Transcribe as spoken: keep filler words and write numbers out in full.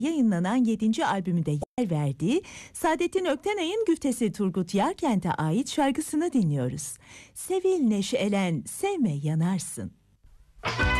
yayınlanan yedinci albümünde yer verdiği Saadettin Öktenay'ın güftesi Turgut Yarkent'e ait şarkısını dinliyoruz. Sevil neşelen, sevme yanarsın.